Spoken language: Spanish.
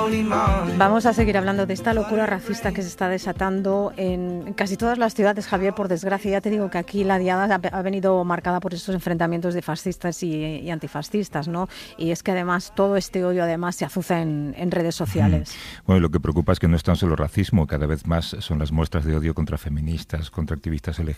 Vamos a seguir hablando de esta locura racista que se está desatando en casi todas las ciudades, Javier, por desgracia. Ya te digo que aquí la diada ha venido marcada por estos enfrentamientos de fascistas y antifascistas, ¿no? Y es que además todo este odio además se azuza en redes sociales. Bueno, lo que preocupa es que no es tan solo racismo, cada vez más son las muestras de odio contra feministas, contra activistas LGBT,